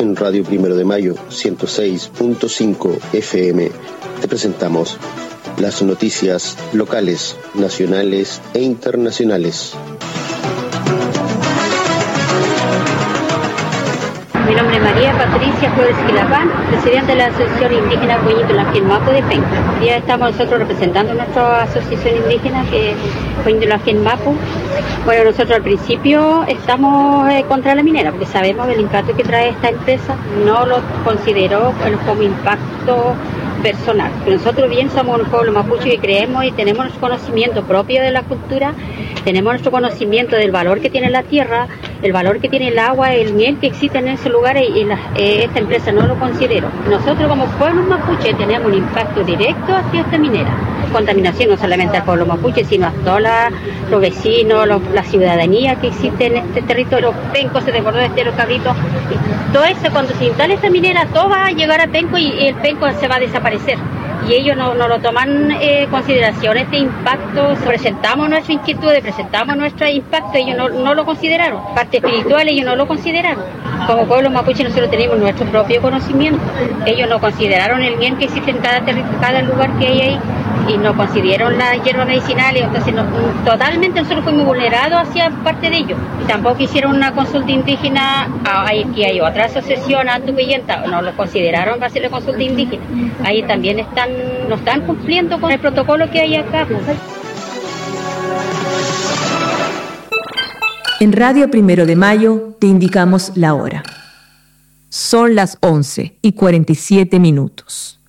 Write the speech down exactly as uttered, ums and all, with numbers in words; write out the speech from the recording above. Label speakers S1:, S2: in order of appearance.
S1: en Radio Primero de Mayo, ciento seis punto cinco F M. Te presentamos las noticias locales, nacionales e internacionales.
S2: Mi nombre es María Patricia Flores Quilapán, presidenta de la Asociación Indígena Coñito-Lasquén Mapu de Penca. Ya estamos nosotros representando nuestra asociación indígena, que es Coñito-Lasquén Mapu. Bueno, nosotros al principio estamos eh, contra la minera, porque sabemos el impacto que trae esta empresa. No lo considero como impacto personal. Pero nosotros bien somos un pueblo mapuche que creemos y tenemos nuestro conocimiento propio de la cultura, tenemos nuestro conocimiento del valor que tiene la tierra, el valor que tiene el agua, el miel que existe en esos lugares, y la, eh, esta empresa no lo considero. Nosotros como pueblo mapuche tenemos un impacto directo hacia esta minera. Contaminación no solamente al pueblo mapuche, sino a todos los vecinos, los, la ciudadanía que existe en este territorio. Los pencos se desbordó este los cabritos. Y todo eso, cuando se instale esta minera, todo va a llegar a penco y, y el penco se va a desaparecer. Y ellos no, no lo toman en eh, consideración, este impacto. Presentamos nuestra inquietud, presentamos nuestro impacto, ellos no, no lo consideraron. Parte espiritual, ellos no lo consideraron. Como pueblo mapuche nosotros tenemos nuestro propio conocimiento. Ellos no consideraron el bien que existe en cada, cada lugar que hay ahí, y no consideraron las hierbas medicinales. Entonces no, totalmente nosotros fuimos vulnerados hacia parte de ellos. Y tampoco hicieron una consulta indígena. Aquí hay otra asociación, Antupillenta, no lo consideraron para hacer la consulta indígena. Ahí también están, no están cumpliendo con el protocolo que hay acá.
S3: En Radio Primero de Mayo te indicamos la hora. Son las once y cuarenta y siete minutos.